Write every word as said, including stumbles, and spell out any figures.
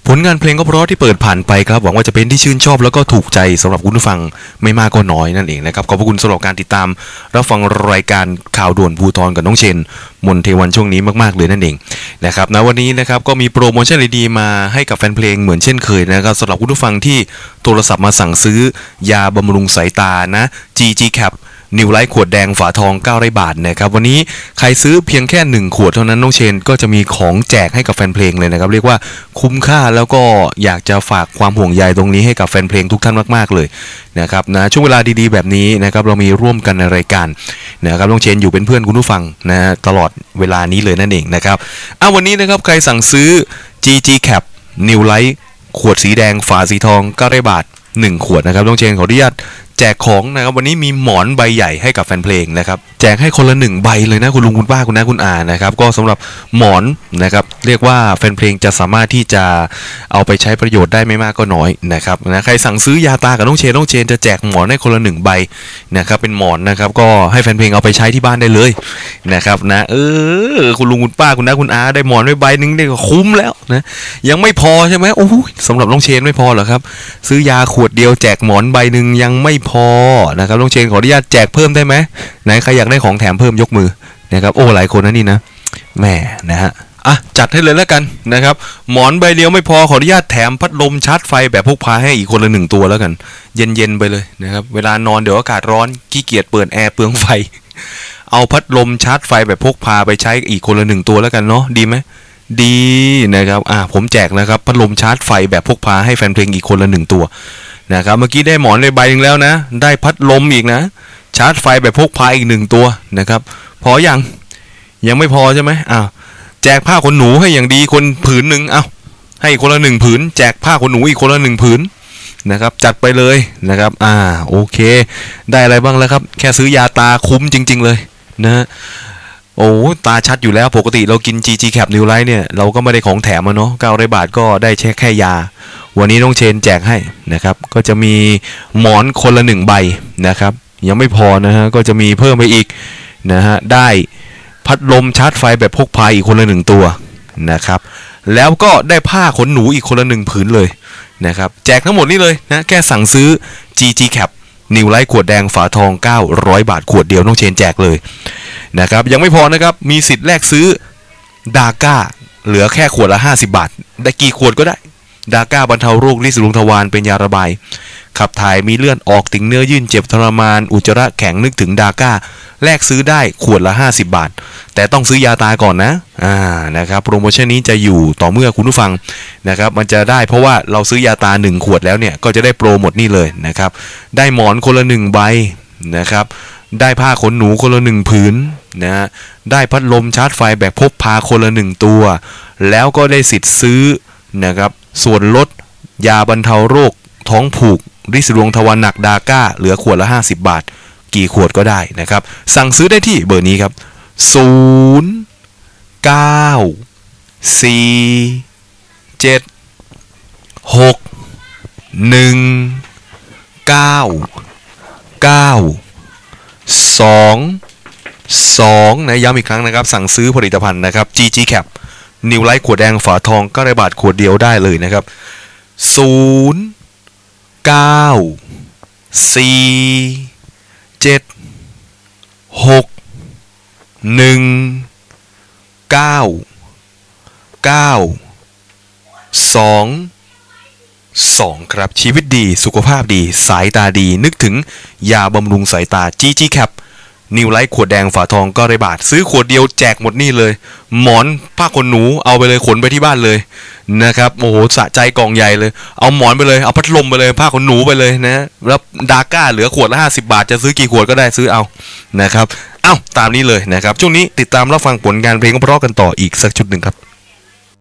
ผลงานเพลงก็เพราะที่เปิดผ่านไปครับหวังว่าจะเป็นที่ชื่นชอบแล้วก็ถูกใจสำหรับคุณผู้ฟังไม่มากก็น้อยนั่นเองนะครับขอบพระคุณสำหรับการติดตามรับฟังรายการข่าวด่วนภูธรกับน้องเชนมนเทวันช่วงนี้มากๆเลยนั่นเองนะครับณวันนี้นะครับก็มีโปรโมชั่นดีๆมาให้กับแฟนเพลงเหมือนเช่นเคยนะครับสำหรับคุณผู้ฟังที่โทรศัพท์มาสั่งซื้อยาบำรุงสายตานะ จี จี Capนิวไลท์ขวดแดงฝาทองเก้าร้อยบาทนะครับวันนี้ใครซื้อเพียงแค่หนึ่งขวดเท่านั้นน้องเชนก็จะมีของแจกให้กับแฟนเพลงเลยนะครับเรียกว่าคุ้มค่าแล้วก็อยากจะฝากความห่วงใยตรงนี้ให้กับแฟนเพลงทุกท่านมากๆเลยนะครับนะช่วงเวลาดีๆแบบนี้นะครับเรามีร่วมกันในรายการนะครับน้องเชนอยู่เป็นเพื่อนคุณผู้ฟังนะตลอดเวลานี้เลยนั่นเองนะครับอ้าววันนี้นะครับใครสั่งซื้อ จี จี Cap นิวไลท์ขวดสีแดงฝาสีทองเก้าร้อยบาทหนึ่งขวดนะครับน้องเชนขออนุญาตแจกของนะครับวันนี้มีหมอนใบใหญ่ให้กับแฟนเพลงนะครับแจกให้คนละหนึ่งใบเลยนะคุณลุงคุณป้าคุณน้าคุณอานะครับก็สำหรับหมอนนะครับเรียกว่าแฟนเพลงจะสามารถที่จะเอาไปใช้ประโยชน์ได้ไม่มากก็น้อยนะครับนะใครสั่งซื้อยาตากับน้องเชนน้องเชนจะแจกหมอนให้คนละหนึ่งใบนะครับเป็นหมอนนะครับก็ให้แฟนเพลงเอาไปใช้ที่บ้านได้เลยนะครับนะเออคุณลุงคุณป้าคุณน้าคุณอาได้หมอนไว้ใบนึงได้ก็คุ้มแล้วนะยังไม่พอใช่ไหมโอ้ยสำหรับน้องเชนไม่พอหรอครับซื้อยาขวดเดียวแจกหมอนใบนึงยังไม่พอนะครับน้องเชนขออนุญาตแจกเพิ่มได้ไหมไหนใครอยากได้ของแถมเพิ่มยกมือนะครับโอ้หลายคนนะนี่นะแหมนะฮะอ่ะจัดให้เลยแล้วกันนะครับหมอนใบเดียวไม่พอขออนุญาตแถมพัดลมชาร์จไฟแบบพกพาให้อีกคนละหนึ่งตัวแล้วกันเย็นๆไปเลยนะครับเวลานอนเดี๋ยวอากาศร้อนขี้เกียจเปิดแอร์เปลืองไฟเอาพัดลมชาร์จไฟแบบพกพาไปใช้อีกคนละหนึ่งตัวแล้วกันเนาะดีไหมดีนะครับอ่ะผมแจกนะครับพัดลมชาร์จไฟแบบพกพาให้แฟนเพลงอีกคนละหนึ่งตัวนะครับเมื่อกี้ได้หมอนในใบนึงแล้วนะได้พัดลมอีกนะชาร์จไฟแบบพกพาอีกหนึ่งตัวนะครับพอยังยังไม่พอใช่ไหมอ้าวแจกผ้าขนหนูให้อย่างดีคนผืนหนึ่งอ้าวให้คนละหนึ่งผืนแจกผ้าขนหนูอีกคนละหนึ่งผืนนะครับจัดไปเลยนะครับอ่าโอเคได้อะไรบ้างแล้วครับแค่ซื้อยาตาคุ้มจริงๆเลยนะโอ้ตาชัดอยู่แล้วปกติเรากิน จี จี Cap New Light เนี่ยเราก็ไม่ได้ของแถมมาเนาะเก้าร้อยบาทก็ได้แค่แค่ยาวันนี้น้องเชนแจกให้นะครับก็จะมีหมอนคนละหนึ่งใบนะครับยังไม่พอนะฮะก็จะมีเพิ่มไปอีกนะฮะได้พัดลมชาร์จไฟแบบพกพาอีกคนละหนึ่งตัวนะครับแล้วก็ได้ผ้าขนหนูอีกคนละหนึ่งผืนเลยนะครับแจกทั้งหมดนี้เลยนะแค่สั่งซื้อ จี จี Cap New Light ขวดแดงฝาทองเก้าร้อยบาทขวดเดียวน้องเชนแจกเลยนะครับยังไม่พอนะครับมีสิทธิ์แลกซื้อดาก้าเหลือแค่ขวดละห้าสิบบาทได้กี่ขวดก็ได้ดาก้าบรรเทาโรคลิ้นสีรุงทวารเป็นยาระบายขับถ่ายมีเลือดออกติ่งเนื้อยื่นเจ็บทรมานอุจจาระแข็งนึกถึงดาก้าแลกซื้อได้ขวดละห้าสิบบาทแต่ต้องซื้อยาตาก่อนนะอ่านะครับโปรโมชั่นนี้จะอยู่ต่อเมื่อคุณผู้ฟังนะครับมันจะได้เพราะว่าเราซื้อยาตาหนึ่งขวดแล้วเนี่ยก็จะได้โปรหมดนี่เลยนะครับได้หมอนคนละหนึ่งใบนะครับได้ผ้าขนหนูคนละหนึ่งผืนนะฮะได้พัดลมชาร์จไฟแบบพกพาคนละหนึ่งตัวแล้วก็ได้สิทธิ์ซื้อนะครับส่วนลดยาบรรเทาโรคท้องผูกริดวงทวารหนักดาก้าเหลือขวดละห้าสิบบาทกี่ขวดก็ได้นะครับสั่งซื้อได้ที่เบอร์นี้ครับศูนย์ เก้า สี่ เจ็ด หก หนึ่ง เก้า เก้า สอง สองนะย้ำอีกครั้งนะครับสั่งซื้อผลิตภัณฑ์นะครับ จี จี Cap New Light ขวดแดงฝาทองเก้าร้อยบาทขวดเดียวได้เลยนะครับศูนย์ เก้า สี่ เจ็ด หก หนึ่ง เก้า เก้า สอง สองครับชีวิตดีสุขภาพดีสายตาดีนึกถึงยาบำรุงสายตา จี จี Capนิวไลท์ขวดแดงฝาทองก็ได้บาทซื้อขวดเดียวแจกหมดนี่เลยหมอนผ้าขนหนูเอาไปเลยขนไปที่บ้านเลยนะครับโอ้โหสะใจกล่องใหญ่เลยเอาหมอนไปเลยเอาพัดลมไปเลยผ้าขนหนูไปเลยนะแล้วดาก้าเหลือขวดละห้าสิบบาทจะซื้อกี่ขวดก็ได้ซื้อเอานะครับเอ้าตามนี้เลยนะครับช่วงนี้ติดตามรับฟังผลงานเพลงเพราะกันต่ออีกสักชุดหนึ่งครับ